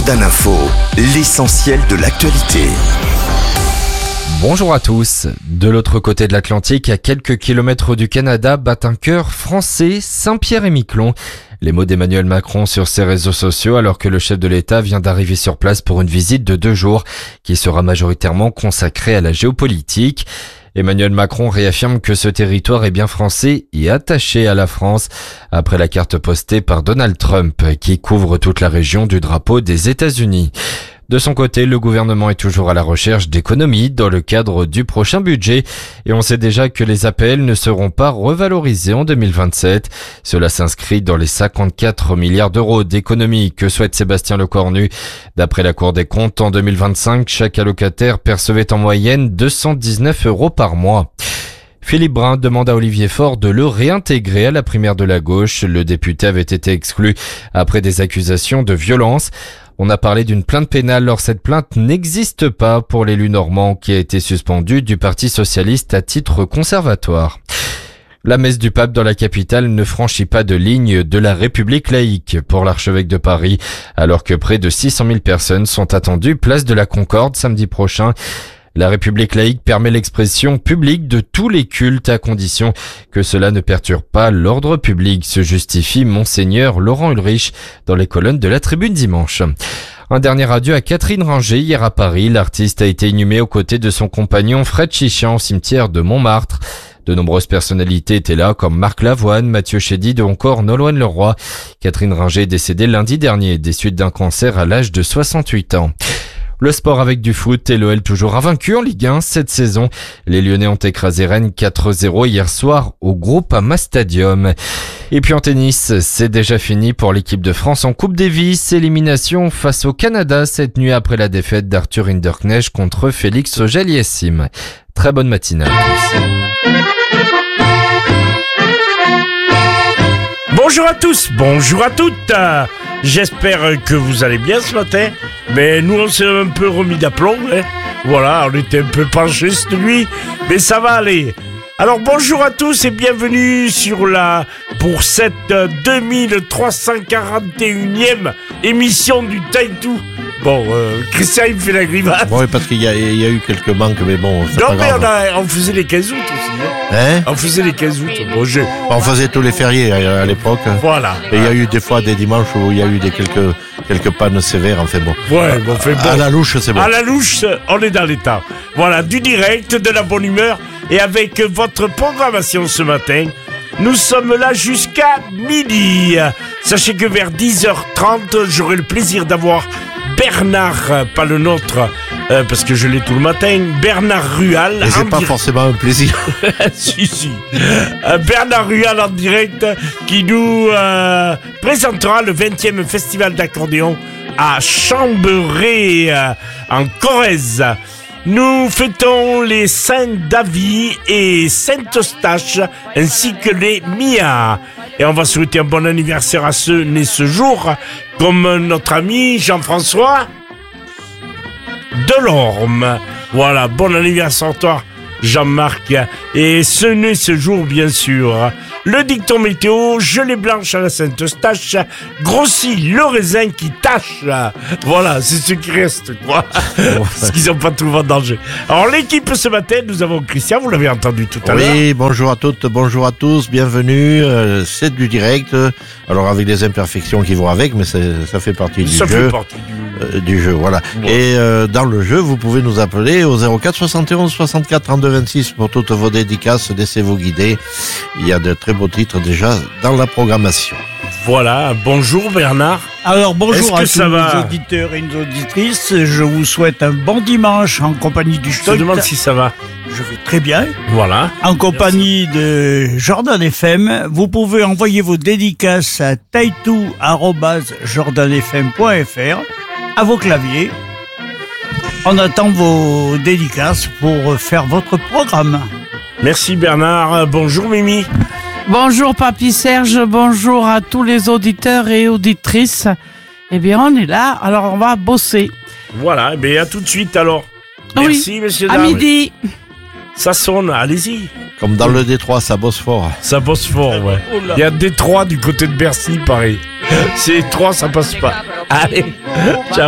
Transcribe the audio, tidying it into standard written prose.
Jordan Info, l'essentiel de l'actualité. Bonjour à tous. De l'autre côté de l'Atlantique, à quelques kilomètres du Canada, bat un cœur français, Saint-Pierre-et-Miquelon. Les mots d'Emmanuel Macron sur ses réseaux sociaux alors que le chef de l'État vient d'arriver sur place pour une visite de 2 jours qui sera majoritairement consacrée à la géopolitique. Emmanuel Macron réaffirme que ce territoire est bien français et attaché à la France après la carte postée par Donald Trump qui couvre toute la région du drapeau des États-Unis. De son côté, le gouvernement est toujours à la recherche d'économies dans le cadre du prochain budget et on sait déjà que les APL ne seront pas revalorisés en 2027. Cela s'inscrit dans les 54 milliards d'euros d'économies que souhaite Sébastien Lecornu. D'après la Cour des comptes, en 2025, chaque allocataire percevait en moyenne 219 € par mois. Philippe Brun demande à Olivier Faure de le réintégrer à la primaire de la gauche. Le député avait été exclu après des accusations de violence. On a parlé d'une plainte pénale, or cette plainte n'existe pas pour l'élu normand qui a été suspendu du Parti socialiste à titre conservatoire. La messe du pape dans la capitale ne franchit pas de ligne de la République laïque pour l'archevêque de Paris, alors que près de 600 000 personnes sont attendues place de la Concorde samedi prochain. La République laïque permet l'expression publique de tous les cultes à condition que cela ne perturbe pas l'ordre public, se justifie Monseigneur Laurent Ulrich dans les colonnes de la Tribune dimanche. Un dernier adieu à Catherine Ringer hier à Paris. L'artiste a été inhumée aux côtés de son compagnon Fred Chichan au cimetière de Montmartre. De nombreuses personnalités étaient là, comme Marc Lavoine, Mathieu Chédid ou encore Nolwenn Leroy. Catherine Ringer est décédée lundi dernier des suites d'un cancer à l'âge de 68 ans. Le sport avec du foot et l'OL toujours invaincu en Ligue 1 cette saison. Les Lyonnais ont écrasé Rennes 4-0 hier soir au Groupama Stadium. Et puis en tennis, c'est déjà fini pour l'équipe de France en Coupe Davis. Élimination face au Canada cette nuit après la défaite d'Arthur Hinderknecht contre Félix Auger-Aliassime. Très bonne matinée à tous. Bonjour à tous, bonjour à toutes. J'espère que vous allez bien ce matin. Mais nous on s'est un peu remis d'aplomb, hein. Voilà, on était un peu penchés cette nuit, mais ça va aller. Alors bonjour à tous et bienvenue pour cette 2341e émission du Taïtou. Bon, Christian il me fait la grimace. Bon, parce qu'il y a eu quelques manques, mais bon, c'est non, pas grave. Non, mais on faisait les 15 août aussi. Hein? On faisait les 15 août. Bon, on faisait tous les fériés à l'époque. Voilà. Et il y a eu des fois des dimanches où il y a eu quelques pannes sévères, enfin bon. Ouais, bon, fait bon. À la louche, c'est bon. À la louche, on est dans l'état. Voilà, du direct, de la bonne humeur. Et avec votre programmation ce matin, nous sommes là jusqu'à midi. Sachez que vers 10h30, j'aurai le plaisir d'avoir Bernard, pas le nôtre, parce que je l'ai tout le matin, Bernard Rual. Et c'est pas forcément un plaisir. Si. Bernard Rual en direct qui nous présentera le 20e festival d'accordéon à Chamberet, en Corrèze. Nous fêtons les Saints Davy et Saint-Eustache ainsi que les Mia. Et on va souhaiter un bon anniversaire à ceux nés ce jour, comme notre ami Jean-François Delorme. Voilà, bon anniversaire à toi Jean-Marc. Et ceux nés ce jour, bien sûr. Le dicton météo, gelée blanche à la Saint-Eustache, grossit le raisin qui tâche. Voilà, c'est ce qui reste, quoi. Parce qu'ils n'ont pas tout en danger. Alors, l'équipe ce matin, nous avons Christian, vous l'avez entendu tout à l'heure. Oui, bonjour à toutes, bonjour à tous, bienvenue. C'est du direct. Alors, avec les imperfections qui vont avec, mais ça fait partie du jeu. Ça fait partie du jeu, voilà. Bon. Et dans le jeu, vous pouvez nous appeler au 04 71 64 32 26 pour toutes vos dédicaces, laissez-vous guider. Il y a de très beaux titres déjà dans la programmation. Voilà, bonjour Bernard. Alors bonjour à tous nos auditeurs et nos auditrices. Je vous souhaite un bon dimanche en compagnie du Stock. Je me demande si ça va. Je vais très bien. Voilà. En compagnie de Jordan FM. Vous pouvez envoyer vos dédicaces à taitou@jordanfm.fr à vos claviers. On attend vos dédicaces pour faire votre programme. Merci Bernard. Bonjour Mimi. Bonjour Papy Serge, bonjour à tous les auditeurs et auditrices. Eh bien on est là, alors on va bosser. Voilà, mais à tout de suite alors. Merci oui, messieurs, à dames. midi. Ça sonne, allez-y. Comme dans le Détroit, ça bosse fort. Ça bosse fort, ouais. Il y a Détroit du côté de Bercy, pareil. C'est 3, ça passe pas. Allez, ciao.